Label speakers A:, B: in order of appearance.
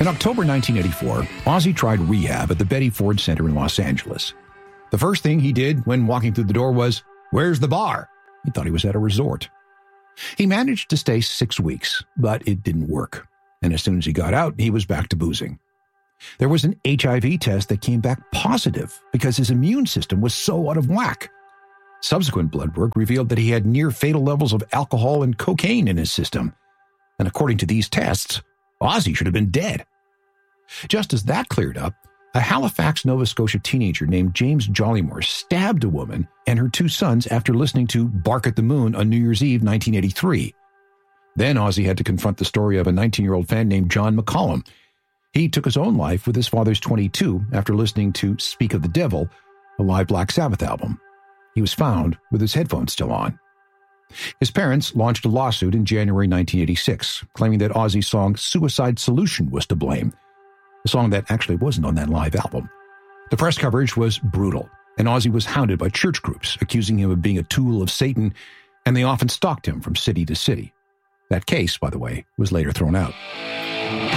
A: October 1984, Ozzy tried rehab at the Betty Ford Center in Los Angeles. The first thing he did when walking through the door was, "Where's the bar?" He thought he was at a resort. He managed to stay 6 weeks, but it didn't work. And as soon as he got out, he was back to boozing. There was an HIV test that came back positive because his immune system was so out of whack. Subsequent blood work revealed that he had near-fatal levels of alcohol and cocaine in his system. And according to these tests, Ozzy should have been dead. Just as that cleared up, a Halifax, Nova Scotia teenager named James Jollymore stabbed a woman and her 2 sons after listening to Bark at the Moon on New Year's Eve 1983. Then Ozzy had to confront the story of a 19-year-old fan named John McCollum. He took his own life with his father's .22 after listening to Speak of the Devil, a live Black Sabbath album. He was found with his headphones still on. His parents launched a lawsuit in January 1986, claiming that Ozzy's song Suicide Solution was to blame, a song that actually wasn't on that live album. The press coverage was brutal, and Ozzy was hounded by church groups, accusing him of being a tool of Satan, and they often stalked him from city to city. That case, by the way, was later thrown out.